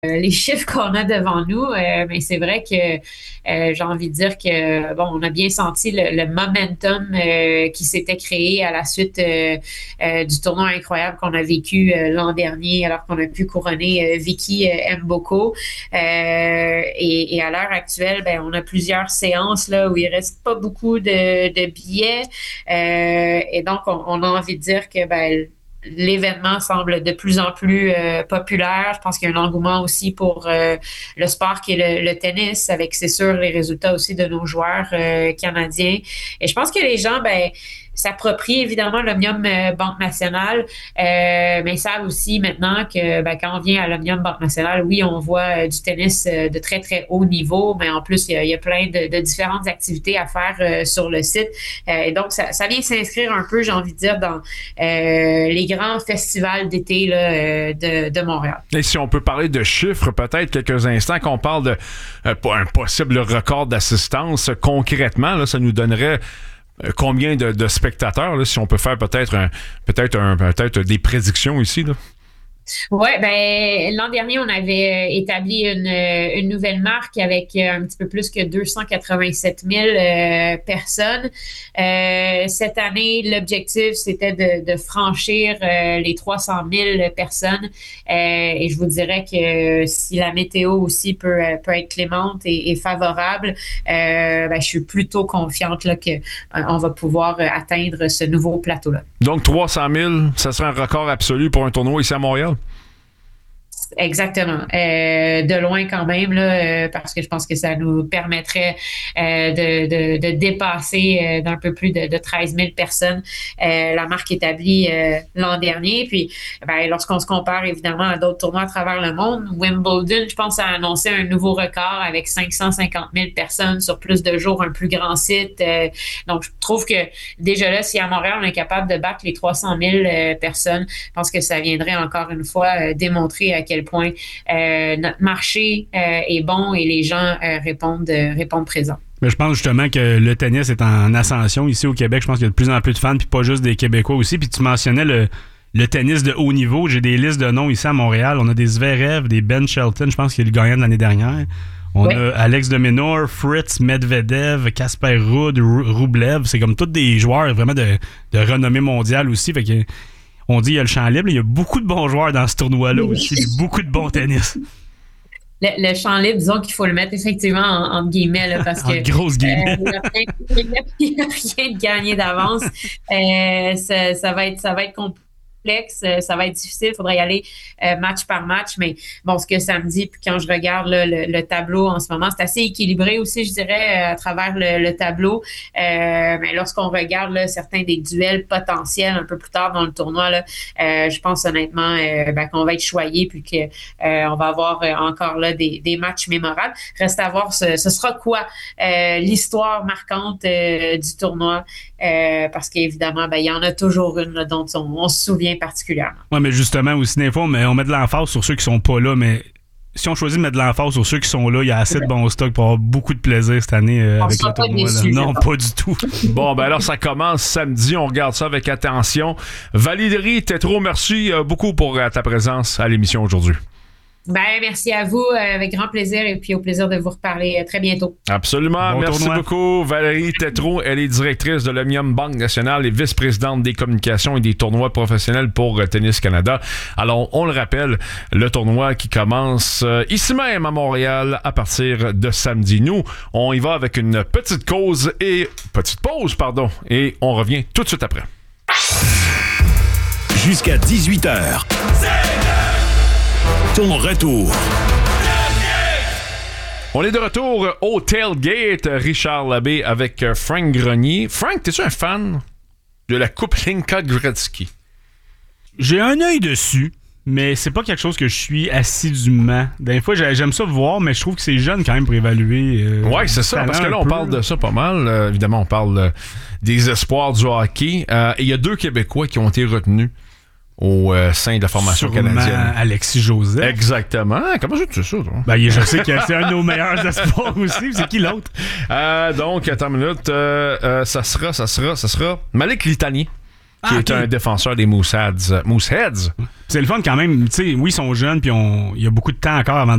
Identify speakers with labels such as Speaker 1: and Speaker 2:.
Speaker 1: les chiffres qu'on a devant nous, mais c'est vrai que j'ai envie de dire que bon, on a bien senti le momentum qui s'était créé à la suite du tournoi incroyable qu'on a vécu l'an dernier, alors qu'on a pu couronner Vicky Mboko. Et à l'heure actuelle, ben, on a plusieurs séances là où il reste pas beaucoup de billets, et donc on a envie de dire que ben l'événement semble de plus en plus populaire. Je pense qu'il y a un engouement aussi pour le sport qui est le tennis, avec, c'est sûr, les résultats aussi de nos joueurs canadiens. Et je pense que les gens, ben, s'approprient évidemment l'Omnium Banque Nationale, mais savent aussi maintenant que ben, quand on vient à l'Omnium Banque Nationale, oui, on voit du tennis de très, très haut niveau, mais en plus, il y a plein de différentes activités à faire sur le site. Et donc, ça vient s'inscrire un peu, j'ai envie de dire, dans les grands festivals d'été là, de Montréal.
Speaker 2: Et si on peut parler de chiffres, peut-être quelques instants, qu'on parle de un possible record d'assistance, concrètement, là, ça nous donnerait combien de spectateurs, là, si on peut faire peut-être des prédictions ici, là?
Speaker 1: Oui, ben l'an dernier, on avait établi une nouvelle marque avec un petit peu plus que 287 000 personnes. Cette année, l'objectif, c'était de franchir les 300 000 personnes. Et je vous dirais que si la météo aussi peut être clémente et favorable, ben, je suis plutôt confiante là, qu'on va pouvoir atteindre ce nouveau plateau-là.
Speaker 2: Donc 300 000, ça serait un record absolu pour un tournoi ici à Montréal?
Speaker 1: Exactement. De loin quand même, là, parce que je pense que ça nous permettrait de dépasser d'un peu plus de 13 000 personnes la marque établie l'an dernier. Puis, ben, lorsqu'on se compare évidemment à d'autres tournois à travers le monde, Wimbledon, je pense, a annoncé un nouveau record avec 550 000 personnes sur plus de jours, un plus grand site. Donc, je trouve que déjà là, si à Montréal, on est capable de battre les 300 000 personnes, je pense que ça viendrait encore une fois démontrer à quel point notre marché est bon et les gens répondent présents.
Speaker 3: Mais je pense justement que le tennis est en ascension ici au Québec. Je pense qu'il y a de plus en plus de fans, puis pas juste des Québécois aussi. Puis tu mentionnais le tennis de haut niveau. J'ai des listes de noms ici à Montréal. On a des Zverev, des Ben Shelton, je pense qu'il est le gagnant de l'année dernière. On a Alex de Minaur, Fritz, Medvedev, Casper Ruud, Rublev. C'est comme tous des joueurs vraiment de renommée mondiale aussi. Fait que on dit qu'il y a le champ libre. Il y a beaucoup de bons joueurs dans ce tournoi-là aussi. Beaucoup de bons tennis.
Speaker 1: Le champ libre, disons qu'il faut le mettre effectivement en guillemets, là, parce que
Speaker 3: grosse guillemets.
Speaker 1: Il n'y a rien de gagné d'avance. Ça va être complexe. Ça va être difficile, il faudrait y aller match par match, mais bon, ce que ça me dit, puis quand je regarde là, le tableau en ce moment, c'est assez équilibré aussi, je dirais, à travers le tableau, mais lorsqu'on regarde là, certains des duels potentiels un peu plus tard dans le tournoi, là, je pense honnêtement qu'on va être choyé, puis qu'on va avoir encore là des matchs mémorables. Reste à voir ce sera quoi l'histoire marquante du tournoi, parce qu'évidemment, il y en a toujours une là, dont on se souvient particulièrement.
Speaker 3: Oui, mais justement, aussi, des fois, on met de l'emphase sur ceux qui sont pas là, mais si on choisit de mettre de l'emphase sur ceux qui sont là, il y a assez de bons stocks pour avoir beaucoup de plaisir cette année avec le tournoi. Non, pas du tout.
Speaker 2: Bon, ben alors, ça commence samedi. On regarde ça avec attention. Valérie Tétrault, merci beaucoup pour ta présence à l'émission aujourd'hui.
Speaker 1: Ben, merci à vous, avec grand plaisir, et puis au plaisir de vous reparler très bientôt.
Speaker 2: Absolument.
Speaker 3: Bon
Speaker 2: merci
Speaker 3: tournoi.
Speaker 2: beaucoup, Valérie Tétrault. Elle est directrice de l'Omnium Banque Nationale et vice-présidente des communications et des tournois professionnels pour Tennis Canada. Alors, on le rappelle, le tournoi qui commence ici même à Montréal à partir de samedi. Nous, on y va avec une petite pause, et on revient tout de suite après.
Speaker 4: Jusqu'à 18h. Ton retour.
Speaker 2: On est de retour au Tailgate, Richard Labbé avec Frank Grenier. Frank, t'es-tu un fan de la Coupe Hlinka Gretzky?
Speaker 3: J'ai un œil dessus, mais c'est pas quelque chose que je suis assidûment. Des fois, j'aime ça voir, mais je trouve que c'est jeune quand même pour évaluer.
Speaker 2: Ouais, c'est ça, parce que là, on parle de ça pas mal. Évidemment, on parle des espoirs du hockey. Et il y a 2 Québécois qui ont été retenus au sein de la formation canadienne.
Speaker 3: Alexis Joseph.
Speaker 2: Exactement. Comment sais-tu ça, toi?
Speaker 3: Ben, je sais que c'est un de nos meilleurs espoirs aussi. C'est qui l'autre?
Speaker 2: Donc, attends une minute. Ça sera Malik Litani, qui est un défenseur des Mooseheads.
Speaker 3: C'est le fun quand même. Tu sais, oui, ils sont jeunes, puis il y a beaucoup de temps encore avant